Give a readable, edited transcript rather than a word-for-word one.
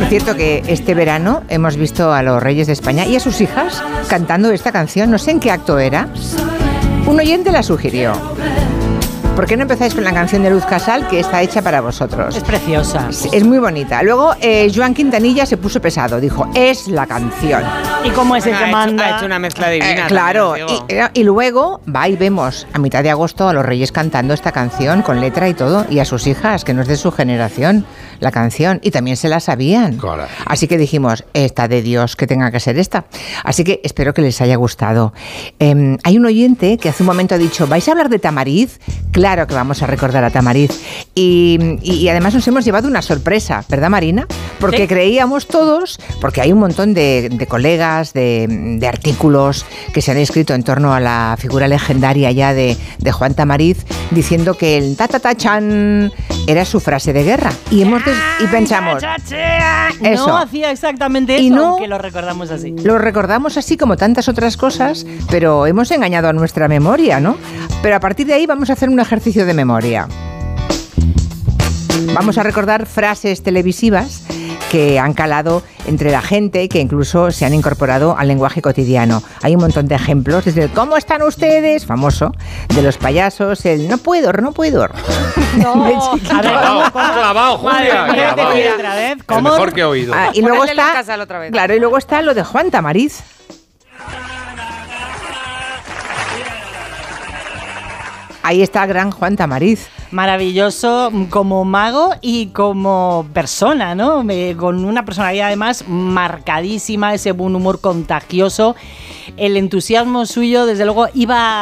cierto que este verano hemos visto a los Reyes de España y a sus hijas cantando esta canción. No sé en qué acto era. Un oyente la sugirió. ¿Por qué no empezáis con la canción de Luz Casal, que está hecha para vosotros? Es preciosa. Es muy bonita. Luego, Joan Quintanilla se puso pesado. Dijo, es la canción. ¿Y cómo es el que manda? Ha hecho una mezcla divina. Claro. También, y luego va y vemos a mitad de agosto a los Reyes cantando esta canción con letra y todo. Y a sus hijas, que no es de su generación, la canción. Y también se la sabían. Caray. Así que dijimos, esta de Dios, que tenga que ser esta. Así que espero que les haya gustado. Hay un oyente que hace un momento ha dicho, ¿vais a hablar de Tamariz? Claro que vamos a recordar a Tamariz. Y además nos hemos llevado una sorpresa, ¿verdad, Marina? Porque creíamos todos, porque hay un montón de colegas, de artículos que se han escrito en torno a la figura legendaria ya de Juan Tamariz, diciendo que el ta-ta-ta-chan era su frase de guerra. Y pensamos, eso. No hacía exactamente eso, Y no, aunque lo recordamos así. Lo recordamos así como tantas otras cosas, pero hemos engañado a nuestra memoria, ¿no? Pero a partir de ahí vamos a hacer un ejercicio de memoria. Vamos a recordar frases televisivas que han calado entre la gente y que incluso se han incorporado al lenguaje cotidiano. Hay un montón de ejemplos, desde el ¿cómo están ustedes?, famoso, de los payasos, el no puedo. No, a ver, ¿cómo? Clavado, Julia. Clavado. Otra vez. El ¿Cómo? mejor que he oído. Y luego Ponerle está, Luz Casal otra vez. claro, y luego está lo de Juan Tamariz. Ahí está el gran Juan Tamariz. Maravilloso como mago y como persona, ¿no? Con una personalidad además marcadísima, ese buen humor contagioso. El entusiasmo suyo, desde luego, iba